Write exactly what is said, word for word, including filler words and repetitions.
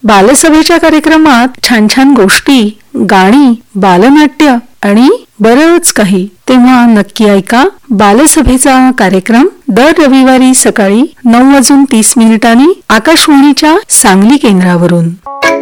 बालसभेच्या कार्यक्रमात छान छान गोष्टी, गाणी, बालनाट्य आणि बरंच काही. तेव्हा नक्की ऐका बालसभेचा कार्यक्रम दर रविवारी सकाळी नऊ वाजून तीस मिनिटांनी आकाशवाणीच्या सांगली केंद्रावरून.